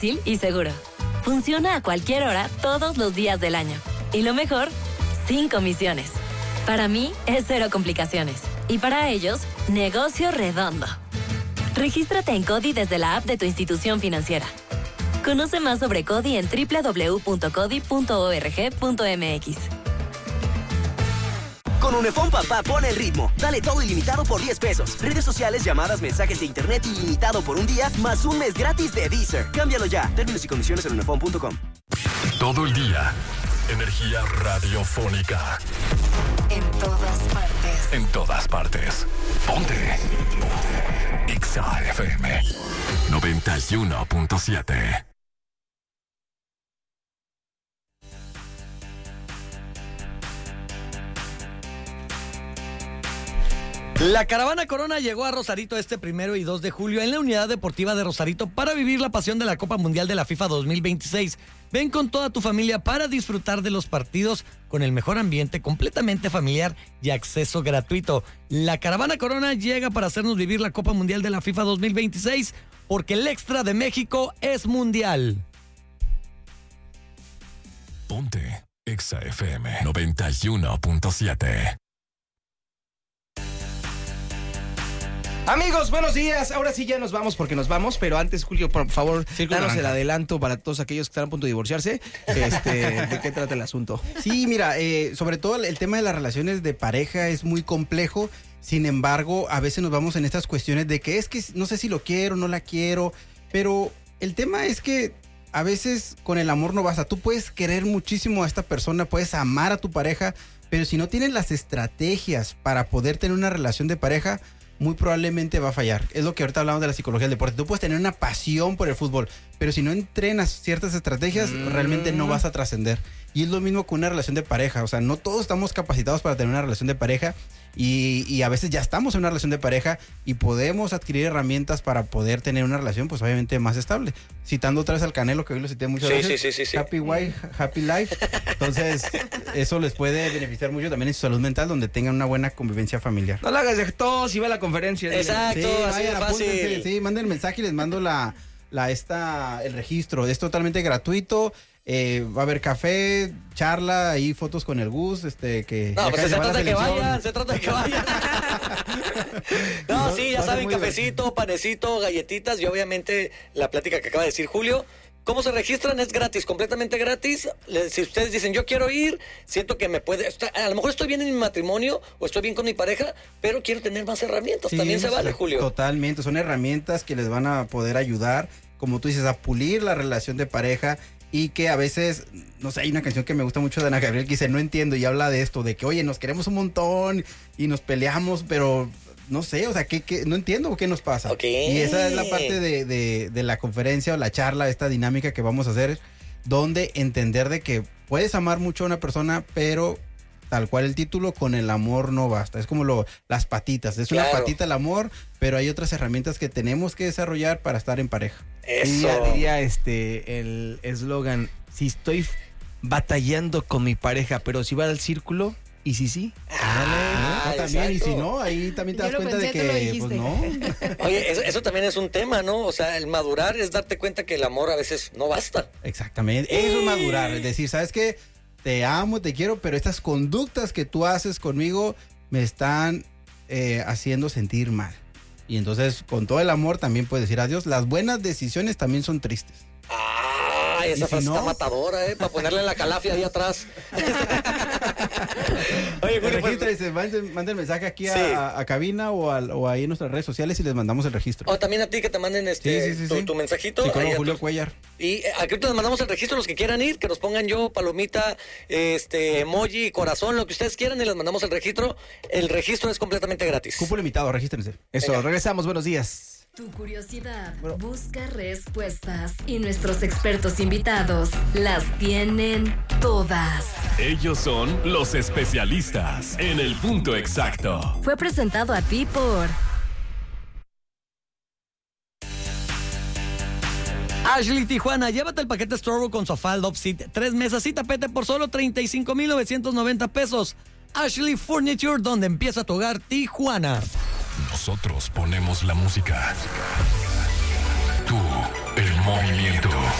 fácil y seguro. Funciona a cualquier hora, todos los días del año. Y lo mejor, sin comisiones. Para mí, es cero complicaciones. Y para ellos, negocio redondo. Regístrate en CODI desde la app de tu institución financiera. Conoce más sobre CODI en www.codi.org.mx. Con Unifón Papá pone el ritmo. Dale todo ilimitado por 10 pesos. Redes sociales, llamadas, mensajes de internet ilimitado por un día, más un mes gratis de Deezer. Cámbialo ya. Términos y condiciones en unifón.com. Todo el día. Energía radiofónica. En todas partes. En todas partes. Ponte. Exa FM 91.7. La Caravana Corona llegó a Rosarito este 1 y 2 de julio en la Unidad Deportiva de Rosarito para vivir la pasión de la Copa Mundial de la FIFA 2026. Ven con toda tu familia para disfrutar de los partidos con el mejor ambiente, completamente familiar y acceso gratuito. La Caravana Corona llega para hacernos vivir la Copa Mundial de la FIFA 2026 porque el extra de México es mundial. Ponte Exa FM 91.7. Amigos, buenos días. Ahora sí ya nos vamos porque nos vamos, pero antes, Julio, por favor, danos el adelanto para todos aquellos que están a punto de divorciarse. ¿De qué trata el asunto? Sí, mira, sobre todo el tema de las relaciones de pareja es muy complejo. Sin embargo, a veces nos vamos en estas cuestiones de que es que no sé si lo quiero, no la quiero, pero el tema es que a veces con el amor no basta. Tú puedes querer muchísimo a esta persona, puedes amar a tu pareja, pero si no tienes las estrategias para poder tener una relación de pareja, muy probablemente va a fallar. Es lo que ahorita hablamos de la psicología del deporte. Tú puedes tener una pasión por el fútbol, pero si no entrenas ciertas estrategias, realmente no vas a trascender. Y es lo mismo con una relación de pareja. O sea, no todos estamos capacitados para tener una relación de pareja y a veces ya estamos en una relación de pareja y podemos adquirir herramientas para poder tener una relación, pues obviamente más estable. Citando otra vez al Canelo, que hoy lo cité muchas veces. Sí. Happy wife, happy life. Entonces, eso les puede beneficiar mucho también en su salud mental, donde tengan una buena convivencia familiar. No la hagas de todos y ve a la conferencia. Exacto, Sí, así de fácil. Sí, manden el mensaje y les mando el registro. Es totalmente gratuito. Va a haber café, charla, ahí fotos con el Gus, que no, pues se trata de que vayan, No, sí, ya saben, cafecito, panecito, galletitas y obviamente la plática que acaba de decir Julio. ¿Cómo se registran? Es gratis, completamente gratis. Si ustedes dicen, yo quiero ir, siento que me puede... A lo mejor estoy bien en mi matrimonio o estoy bien con mi pareja, pero quiero tener más herramientas. Sí, también se vale, Julio. Totalmente, son herramientas que les van a poder ayudar, como tú dices, a pulir la relación de pareja. Y que a veces, no sé, hay una canción que me gusta mucho de Ana Gabriel que dice, no entiendo, y habla de esto, de que, oye, nos queremos un montón y nos peleamos, pero no sé, o sea, no entiendo qué nos pasa. Okay. Y esa es la parte de la conferencia o la charla, esta dinámica que vamos a hacer, donde entender de que puedes amar mucho a una persona, pero tal cual el título, con el amor no basta. Es como las patitas, es una patita el amor, pero hay otras herramientas que tenemos que desarrollar para estar en pareja. Eso. Diría el eslogan, si estoy batallando con mi pareja, pero si va al círculo, ¿y si sí? También, y si no, ahí también te das cuenta de que, pues no. Oye, eso también es un tema, ¿no? O sea, el madurar es darte cuenta que el amor a veces no basta. Exactamente, eso es madurar, es decir, ¿sabes qué? Te amo, te quiero, pero estas conductas que tú haces conmigo me están haciendo sentir mal. Y entonces, con todo el amor también puedes decir adiós. Las buenas decisiones también son tristes. Ay, esa frase está matadora, para ponerle la calafia ahí atrás. Oye, regístrese, manden mensaje aquí a cabina o ahí en nuestras redes sociales y les mandamos el registro. O también a ti que te manden tu mensajito. Psicólogo Julio Cuellar. Y aquí les mandamos el registro, los que quieran ir, que nos pongan palomita, emoji, corazón, lo que ustedes quieran, y les mandamos el registro. El registro es completamente gratis. Cupo limitado, regístrense. Eso, regresamos, buenos días. Tu curiosidad busca respuestas y nuestros expertos invitados las tienen todas. Ellos son los especialistas en el punto exacto. Fue presentado a ti por Ashley Tijuana, llévate el paquete Storbo con sofá, love seat, 3 mesas y tapete por solo 35,990 pesos. Ashley Furniture, donde empieza tu hogar, Tijuana. Nosotros ponemos la música. Tú, el movimiento.